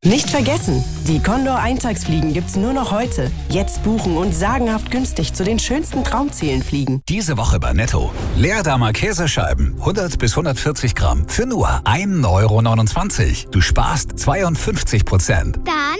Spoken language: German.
Nicht vergessen, die Condor Eintagsfliegen gibt's nur noch heute. Jetzt buchen und sagenhaft günstig zu den schönsten Traumzielen fliegen. Diese Woche bei Netto. Leerdamer Käsescheiben, 100 bis 140 Gramm, für nur 1,29 €. Du sparst 52%. Dann